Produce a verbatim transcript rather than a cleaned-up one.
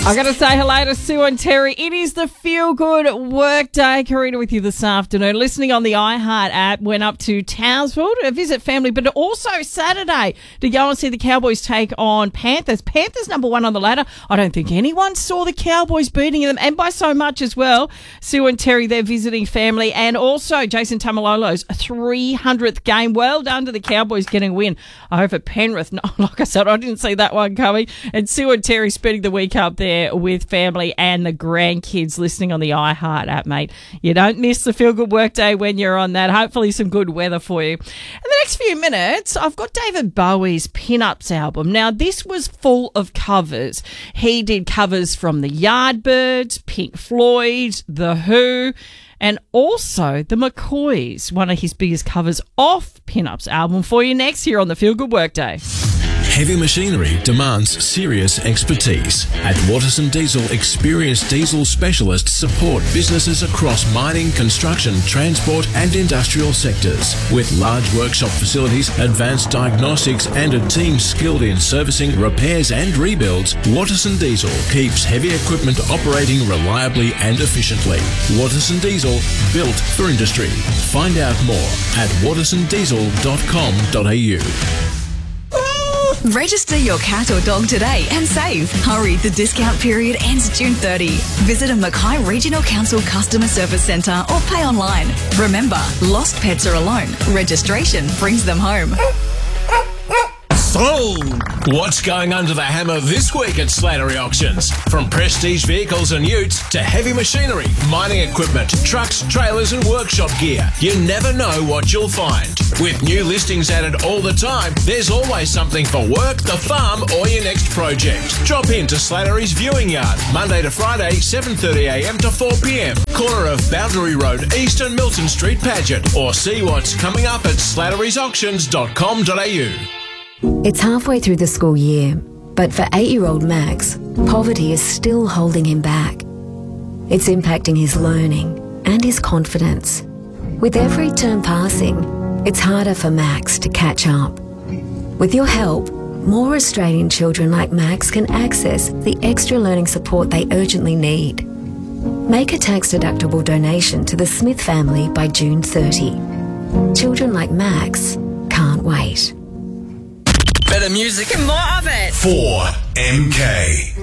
I got to say hello to Sue and Terry. It is the Feel Good Work Day. Karina with you this afternoon. Listening on the iHeart app, went up to Townsville to visit family, but also Saturday to go and see the Cowboys take on Panthers. Panthers number one on the ladder. I don't think anyone saw the Cowboys beating them, and by so much as well. Sue and Terry, they're visiting family, and also Jason Tamalolo's three hundredth game. Well done to the Cowboys getting a win over Penrith. No, like I said, I didn't see that one coming. And Sue and Terry spending the week up there with family and the grandkids listening on the iHeart app, mate. You don't miss the Feel Good Work Day when you're on that. Hopefully some good weather for you. In the next few minutes, I've got David Bowie's Pin-Ups album. Now, this was full of covers. He did covers from the Yardbirds, Pink Floyd, The Who, and also the McCoys, one of his biggest covers off Pin-Ups album for you next here on the Feel Good Work Day. Heavy machinery demands serious expertise. At Watterson Diesel, experienced diesel specialists support businesses across mining, construction, transport and industrial sectors. With large workshop facilities, advanced diagnostics and a team skilled in servicing, repairs and rebuilds, Watterson Diesel keeps heavy equipment operating reliably and efficiently. Watterson Diesel, built for industry. Find out more at watterson diesel dot com dot a u. Register your cat or dog today and save. Hurry, the discount period ends June thirtieth. Visit a Mackay Regional Council Customer Service Centre or pay online. Remember, lost pets are alone. Registration brings them home. So, what's going under the hammer this week at Slattery Auctions? From prestige vehicles and utes to heavy machinery, mining equipment, trucks, trailers and workshop gear, you never know what you'll find. With new listings added all the time, there's always something for work, the farm or your next project. Drop in to Slattery's Viewing Yard, Monday to Friday, seven thirty a m to four p m, corner of Boundary Road East and Milton Street, Paget, or see what's coming up at slattery's auctions dot com dot a u. It's halfway through the school year, but for eight-year-old Max, poverty is still holding him back. It's impacting his learning and his confidence. With every term passing, it's harder for Max to catch up. With your help, more Australian children like Max can access the extra learning support they urgently need. Make a tax-deductible donation to the Smith family by June thirtieth. Children like Max can't wait. Better music and more of it. four M K.